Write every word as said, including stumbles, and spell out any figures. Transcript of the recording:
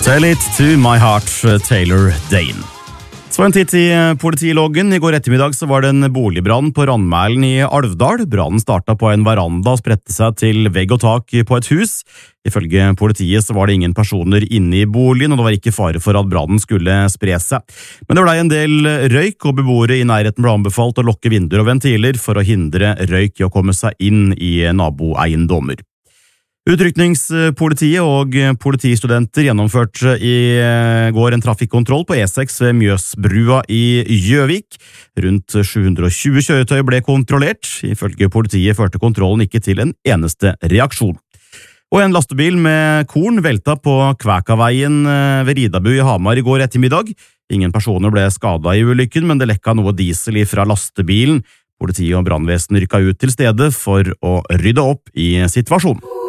Tell it to my heart, Taylor Dane. Så en titt i politiloggen. I går ettermiddag så var det en boligbrann på Randmælen i Alvdal. Brannen startet på en veranda og spredte seg til vegg og tak på et hus. Ifølge politiet så var det ingen personer inne i boligen, og det var ikke fare for at brannen skulle spre seg. Men det ble en del røyk, og beboere i nærheten ble anbefalt å lukke vinduer og ventiler for å hindre røyk i å komme seg inn i naboeiendommer. Utrykningspolitiet og politistudenter gjennomførte i går en trafikkontroll på E seks ved Mjøsbrua i Gjøvik. Rundt sju hundre og tjue kjøretøy ble kontrollert. Ifølge politiet førte kontrollen ikke til en eneste reaksjon. Og en lastebil med korn velta på Kvækaveien ved Ridabu i Hamar i går ettermiddag. Ingen personer ble skadet i ulykken, men det lekka noe diesel fra lastebilen. Politiet og brannvesen rykket ut til stedet for å rydde opp i situasjonen.